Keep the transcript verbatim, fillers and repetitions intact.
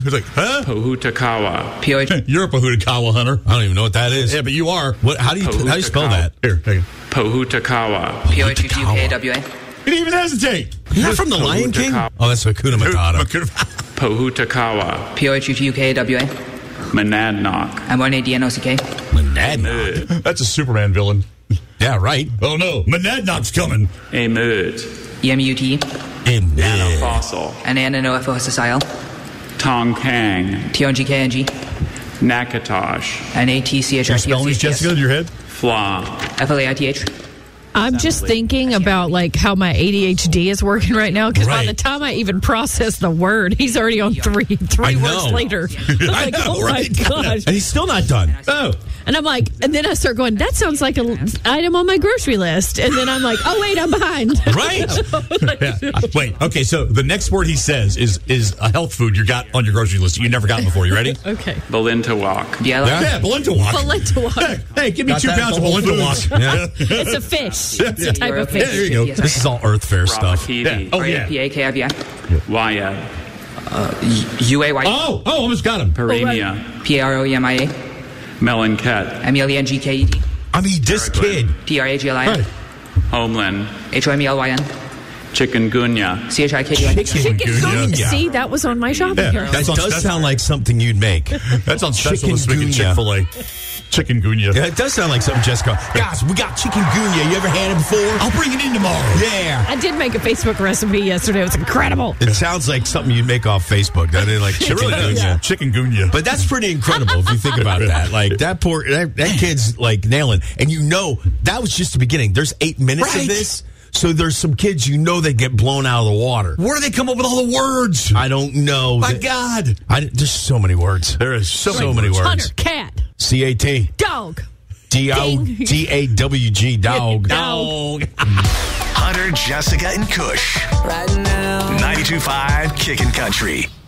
He's like, huh? Pohutakawa. P O H. You're a Pohutakawa hunter. I don't even know what that is. Yeah, but you are. What? How do you how do you spell that? Here, take it. Pohutakawa. P O H U T U K A W A. You didn't even hesitate. You're not from the Lion King? Oh, that's Hakuna Matata. Pohutakawa. P O H U T U K A W A. Monadnock. M one A D N O C K. Monadnock. That's a Superman villain. Yeah, right. Oh, no. Monadnock's coming. Emut. E M U T E. Nanofossil. N A N N O F O S S I L. Tongkang. T O N G K N G. Nakatosh. N A T C H Can I you T O spell C these, H T S. Jessica, in your head? Fla. F L A I T H. I'm just thinking about like how my A D H D is working right now because by Right. the time I even process the word, he's already on three three I words know. later. I'm I like, know, oh right? my gosh. And he's still not done. Oh. And I'm like, and then I start going, that sounds like an item on my grocery list. And then I'm like, oh wait, I'm behind. Right? Yeah. Wait, okay, so the next word he says is is a health food you got on your grocery list you never got before. You ready? Okay. Balintawak. Yeah, like Yeah, Balintawak. Balintawak. Hey, give me Got two that pounds at of the Whole Foods. Balintawak. Yeah. It's a fish. It's a type of Yeah, fish. there you go. Yes, This is all Earth Fair stuff. Rapakidi. Oh, yeah. P A K I V I. Wayad. U A Y. Oh, oh, almost got him. Paremia. P A R O E M I A. Melanket. M E L E N G K E D. I mean, this kid. P R A G L I N. Right. Homeland. H O M E L Y N. Chikungunya. C H I K U N. Chicken Chikungunya. gunya. See, that was on my shopping Yeah. cart. That on- does that's- sound like something you'd make. That's on special this week at Chikungunya. Chick-fil-A. Chikungunya. Yeah, it does sound like something, Jessica. Guys, we got chikungunya. You ever had it before? I'll bring it in tomorrow. Yeah. I did make a Facebook recipe yesterday. It was incredible. It sounds like something you'd make off Facebook, doesn't it? Like It really does. chikungunya. Chikungunya. But that's pretty incredible if you think about that. Like that poor that, that kid's like nailing. And you know that was just the beginning. There's eight minutes Right. of this. So there's some kids you know they get blown out of the water. Where do they come up with all the words? I don't know. My That- God. I, there's so many words. There is so, So many many words. Hunter, cat, C A T. dog. D O D A W G. Dog. Dog. Hunter, Jessica, and Kush. Right now. ninety-two point five Kickin' Country.